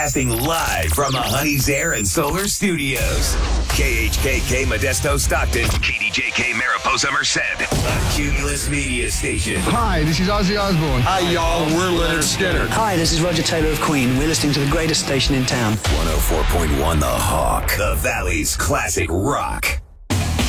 Casting live from the Honey's Air and Solar Studios. KHKK Modesto Stockton, KDJK Mariposa Merced, a Cumulus Media Station. Hi, this is Ozzy Osbourne. Hi, y'all. We're Leonard Skinner. Hi, this is Roger Taylor of Queen. We're listening to the greatest station in town. 104.1 The Hawk, the Valley's classic rock.